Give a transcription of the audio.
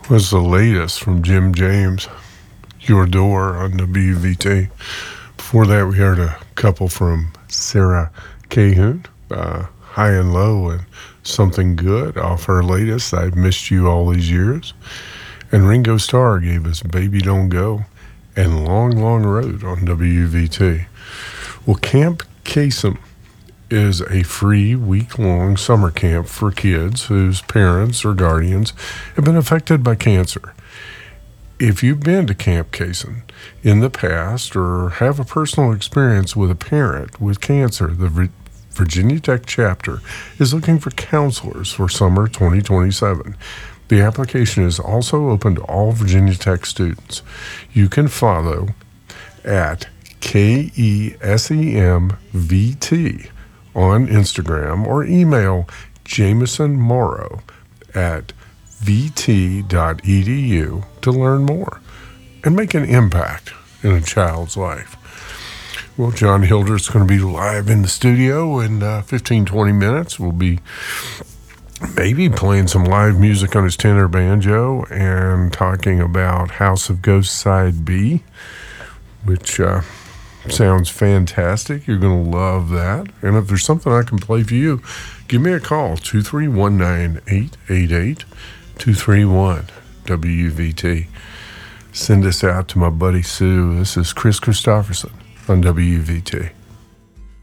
Was the latest from Jim James, Your Door on WVT. Before that, we heard a couple from Sarah Cahoon, High and Low and Something Good off her latest, I've Missed You All These Years. And Ringo Starr gave us Baby Don't Go and Long, Long Road on WVT. Well, Camp Kasem is a free week-long summer camp for kids whose parents or guardians have been affected by cancer. If you've been to Camp Kasem in the past or have a personal experience with a parent with cancer, the Virginia Tech chapter is looking for counselors for summer 2027. The application is also open to all Virginia Tech students. You can follow at KESEMVT on Instagram or email Jameson Morrow at vt.edu to learn more and make an impact in a child's life. Well, John Hilder's going to be live in the studio in 15-20 minutes. We'll be maybe playing some live music on his tenor banjo and talking about House of Ghosts Side B, which sounds fantastic. You're going to love that. And if there's something I can play for you, give me a call, 231-9888-231-WVT. Send this out to my buddy Sue. This is Chris Christopherson on WVT.